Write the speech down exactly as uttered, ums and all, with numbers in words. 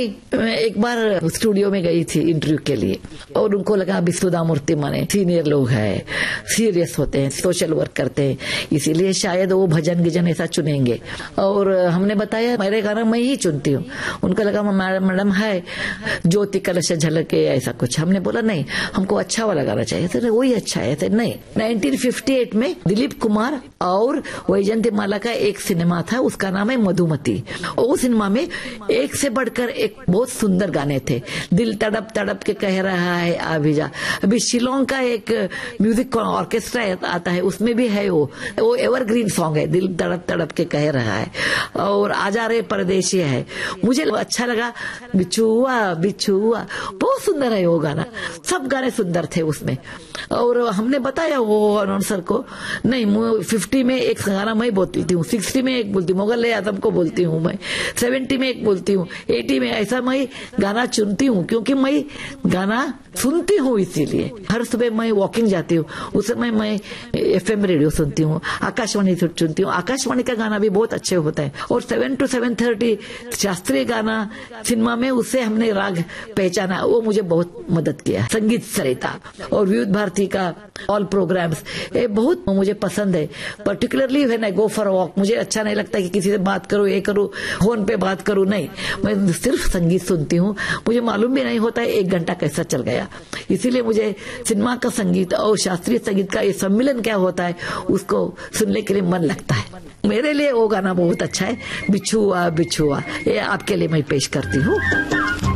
मैं एक बार स्टूडियो में गई थी इंटरव्यू के लिए और उनको लगा अभी सुधा मूर्ति माने सीनियर लोग हैं, सीरियस होते हैं, सोशल वर्क करते हैं, इसीलिए शायद वो भजन गिजन ऐसा चुनेंगे। और हमने बताया मेरे गाना मैं ही चुनती हूँ। उनको लगा मैडम है ज्योति कलश झलके ऐसा कुछ। हमने बोला नहीं, हमको अच्छा वाला गाना चाहिए। तो वही अच्छा है। तो नहीं, नाइनटीन फिफ्टी एट में दिलीप कुमार और वैजयंती माला का एक सिनेमा था, उसका नाम है मधुमती। उस सिनेमा में एक से बढ़कर एक बहुत सुंदर गाने थे। दिल तड़प तड़प के कह रहा है आभिजा। अभी शिलोंग का एक म्यूजिक ऑर्केस्ट्रा आता है, उसमें भी है वो वो एवरग्रीन सॉन्ग है, दिल तड़प तड़प के कह रहा है। और आजा रे परदेशी है, मुझे अच्छा लगा। बिछुआ बिछुआ बहुत सुंदर है वो गाना, सब गाने सुंदर थे उसमें। और हमने बताया वो अनाउंसर को, नहीं फिफ्टी में एक गाना मैं बोलती हूँ, सिक्सटी में एक बोलती हूँ, मुगल आजम को बोलती हूँ मैं, सेवेंटी में एक बोलती हूँ, एटी में ऐसा मैं गाना चुनती हूँ क्योंकि मैं गाना सुनती हूँ। इसीलिए हर सुबह मैं वॉकिंग जाती हूँ, उस समय मैं एफएम रेडियो सुनती हूँ, आकाशवाणी सुनती हूँ। आकाशवाणी का गाना भी बहुत अच्छे होता है। और सेवन टू सेवन थर्टी शास्त्रीय गाना सिनेमा में, उससे हमने राग पहचाना, वो मुझे बहुत मदद किया। संगीत सरिता और विविध भारती का ऑल प्रोग्राम्स ये बहुत मुझे पसंद है। Particularly when I go for walk, मुझे अच्छा नहीं लगता कि किसी से बात करूं, ये करूं, फोन पे बात करूं, नहीं, मैं सिर्फ संगीत सुनती हूँ। मुझे मालूम भी नहीं होता है एक घंटा कैसा चल गया। इसीलिए मुझे सिनेमा का संगीत और शास्त्रीय संगीत का ये सम्मिलन क्या होता है उसको सुनने के लिए मन लगता है। मेरे लिए वो गाना बहुत अच्छा है, बिछुआ बिछुआ, ये आपके लिए मैं पेश करती हूँ।